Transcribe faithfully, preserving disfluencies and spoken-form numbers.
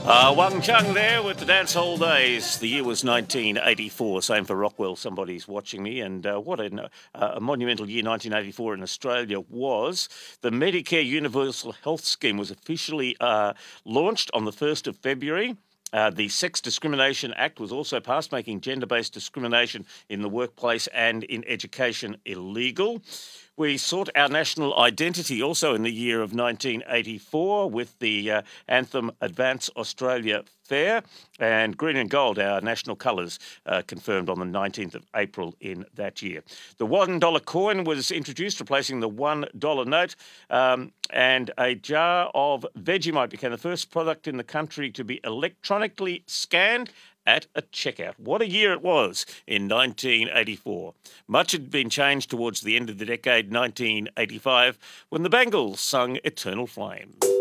Uh, Wang Chung there with the Dance Hall Days. The year was nineteen eighty-four. Same for Rockwell. Somebody's watching me. And uh, what an, uh, a monumental year nineteen eighty-four in Australia was. The Medicare Universal Health Scheme was officially uh, launched on the first of February. Uh, the Sex Discrimination Act was also passed, making gender-based discrimination in the workplace and in education illegal. We sought our national identity also in the year of nineteen eighty-four with the uh, anthem Advance Australia Fair, and green and gold, our national colours, uh, confirmed on the nineteenth of April in that year. The one dollar coin was introduced, replacing the one dollar note, um, and a jar of Vegemite became the first product in the country to be electronically scanned at a checkout. What a year it was in nineteen eighty-four. Much had been changed towards the end of the decade, nineteen eighty-five, when the Bangles sung Eternal Flame.